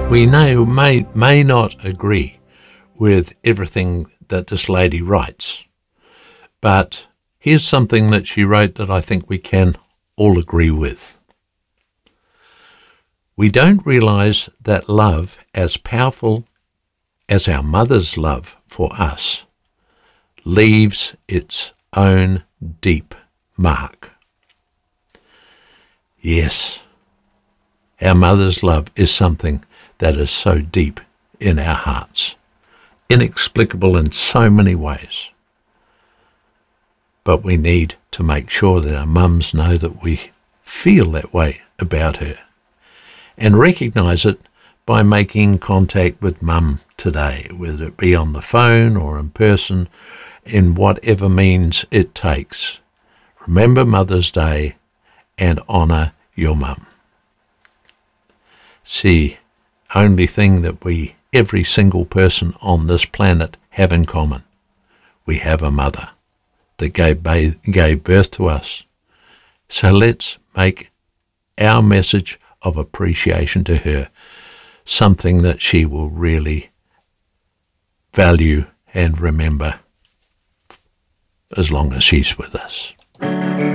We may not agree with everything that this lady writes, but here's something that she wrote that I think we can all agree with. We don't realise that love, as powerful as our mother's love for us, leaves its own deep mark. Yes, our mother's love is something that is so deep in our hearts, inexplicable in so many ways. But we need to make sure that our mums know that we feel that way about her, and recognise it by making contact with mum today, whether it be on the phone or in person, in whatever means it takes. Remember Mother's Day and honour your mum. See, only thing that every single person on this planet have in common. We have a mother that gave birth to us. So let's make our message of appreciation to her something that she will really value and remember as long as she's with us.